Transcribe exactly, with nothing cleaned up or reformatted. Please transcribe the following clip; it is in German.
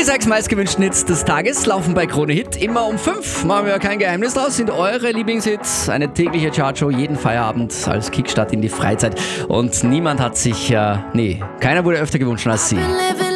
sechs meistgewünschten Hits des Tages laufen bei Krone Hit. Immer um fünf. Machen wir ja kein Geheimnis draus. Sind eure Lieblingshits. Eine tägliche Chartshow jeden Feierabend als Kickstart in die Freizeit. Und niemand hat sich, äh, nee, keiner wurde öfter gewünscht als sie.